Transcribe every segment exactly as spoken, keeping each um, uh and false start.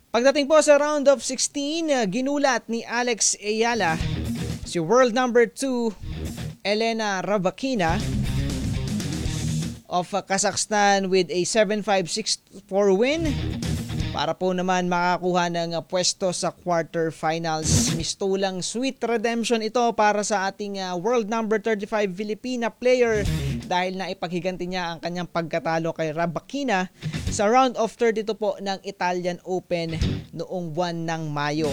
Pagdating po sa round of sixteen, uh, ginulat ni Alex Ayala si world number two Elena Rybakina of uh, Kazakhstan with a seven five six four win para po naman makakuha ng uh, pwesto sa quarterfinals. Mistulang sweet redemption ito para sa ating uh, world number thirty-five Filipina player dahil na ipaghiganti niya ang kanyang pagkatalo kay Rybakina sa round of thirty-two po ng Italian Open noong buwan ng Mayo.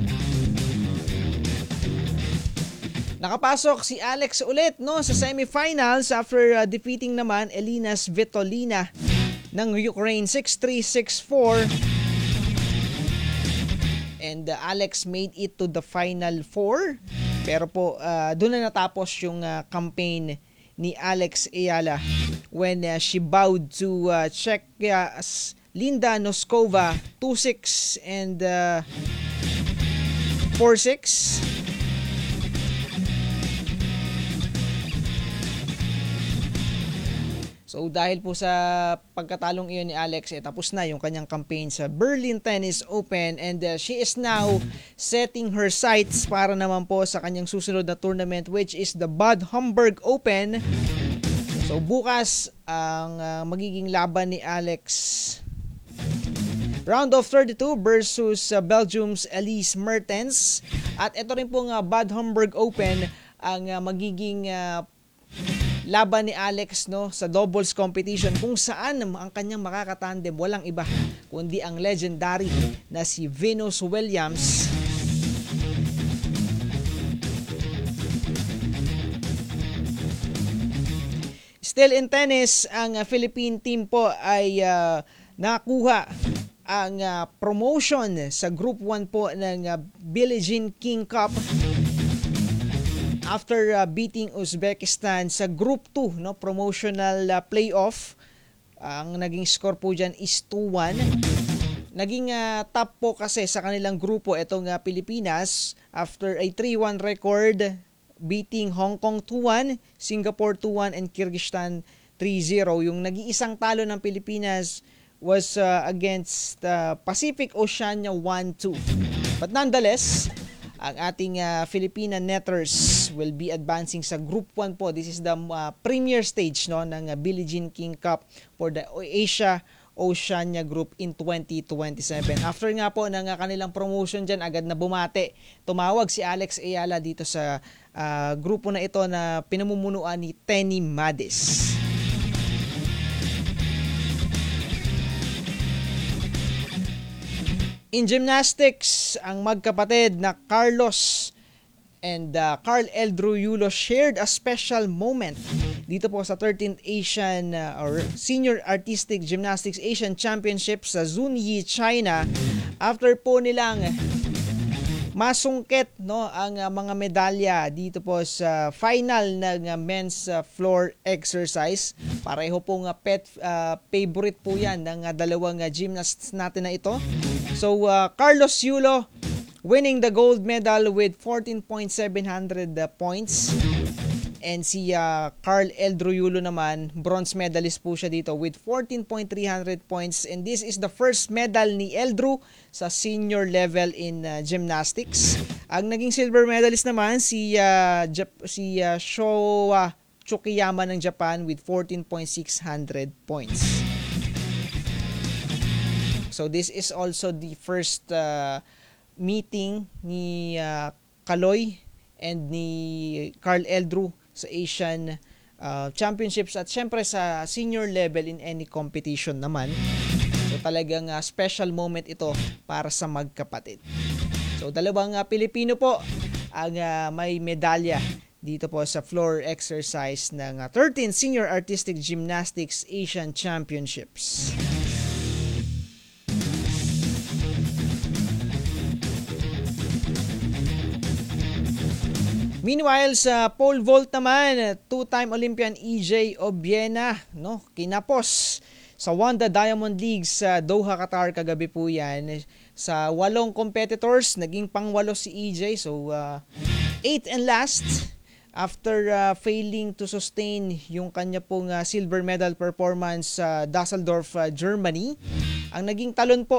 Nakapasok si Alex ulit no sa semifinals after uh, defeating naman Elina Svitolina ng Ukraine six three six four. And uh, Alex made it to the final four. Pero po uh, doon na natapos yung uh, campaign ni Alex Ayala when uh, she bowed to uh, Czechia's Linda Noskova two six and uh, four six. So dahil po sa pagkatalong iyon ni Alex, eh, tapos na yung kanyang campaign sa Berlin Tennis Open and uh, she is now setting her sights para naman po sa kanyang susunod na tournament which is the Bad Homburg Open. So bukas ang uh, magiging laban ni Alex. Round of thirty-two versus uh, Belgium's Elise Mertens. At ito rin po nga Bad Homburg Open ang uh, magiging uh, laban ni Alex no sa doubles competition kung saan ang kanyang makakatandem walang iba kundi ang legendary na si Venus Williams. Still in tennis, ang uh, Philippine team po ay uh, nakuha ang uh, promotion sa Group one po ng uh, Billie Jean King Cup after uh, beating Uzbekistan sa Group two, no, promotional uh, playoff. Ang naging score po dyan is two one. Naging uh, top po kasi sa kanilang grupo itong uh, Pilipinas after a three one record, beating Hong Kong two one, Singapore two one, and Kyrgyzstan three zero. Yung nag-iisang talo ng Pilipinas was uh, against uh, Pacific Oceania one two. But nonetheless, ang ating uh, Filipina netters will be advancing sa Group one po. This is the uh, premier stage no ng uh, Billie Jean King Cup for the Asia Oceania Group in twenty twenty-seven. After nga po ng uh, kanilang promotion dyan, agad na bumate. Tumawag si Alex Ayala dito sa uh, grupo na ito na pinamumunuan ni Tenny Madis. In gymnastics, ang magkapatid na Carlos and uh, Carl Eldru Yulo shared a special moment dito po sa thirteenth Asian uh, or Senior Artistic Gymnastics Asian Championship sa Zunyi, China after po nilang masungkit no ang uh, mga medalya dito po sa final ng uh, men's uh, floor exercise. Pareho pong uh, pet uh, favorite po yan ng uh, dalawang uh, gymnasts natin na ito. So uh, Carlos Yulo winning the gold medal with fourteen thousand seven hundred uh, points. And si uh, Carl Eldru Yulo naman, bronze medalist po siya dito with fourteen thousand three hundred points. And this is the first medal ni Eldru sa senior level in uh, gymnastics. Ang naging silver medalist naman si uh, Jap- si uh, Showa Tsukiyama ng Japan with fourteen thousand six hundred points. So this is also the first uh, meeting ni uh, Kaloy and ni Carl Eldru sa Asian uh, Championships at syempre sa senior level in any competition naman. So talagang uh, special moment ito para sa magkapatid. So dalawang uh, Pilipino po ang uh, may medalya dito po sa floor exercise ng uh, thirteenth Senior Artistic Gymnastics Asian Championships. Meanwhile, sa pole vault naman, two-time Olympian E J Obiena, no, kinapos sa Wanda Diamond League sa Doha, Qatar kagabi po yan. Sa walong competitors, naging pangwalo si E J. So, uh, eighth and last after uh, failing to sustain yung kanya pong uh, silver medal performance sa uh, Dusseldorf, uh, Germany. Ang naging talon po